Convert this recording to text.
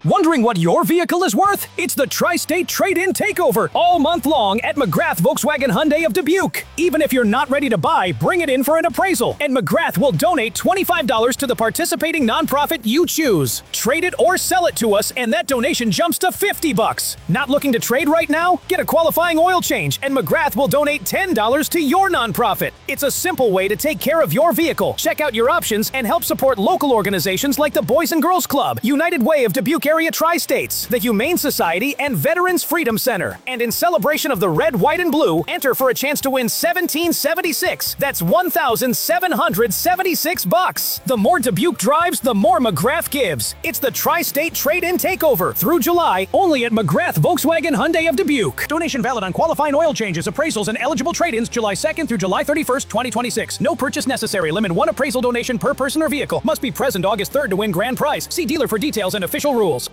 Wondering what your vehicle is worth? It's the Tri-State Trade-In Takeover all month long at McGrath Volkswagen Hyundai of Dubuque. Even if you're not ready to buy, bring it in for an appraisal, and McGrath will donate $25 to the participating nonprofit you choose. Trade it or sell it to us, and that donation jumps to $50. Not looking to trade right now? Get a qualifying oil change, and McGrath will donate $10 to your nonprofit. It's a simple way to take care of your vehicle. Check out your options and help support local organizations like the Boys and Girls Club, United Way of Dubuque Area Tri-States, the Humane Society, and Veterans Freedom Center. And in celebration of the red, white, and blue, enter for a chance to win $1,776. That's $1,776. The more Dubuque drives, the more McGrath gives. It's the Tri-State Trade-In Takeover through July, only at McGrath Volkswagen Hyundai of Dubuque. Donation valid on qualifying oil changes, appraisals, and eligible trade-ins July 2nd through July 31st, 2026. No purchase necessary. Limit one appraisal donation per person or vehicle. Must be present August 3rd to win grand prize. See dealer for details and official rules.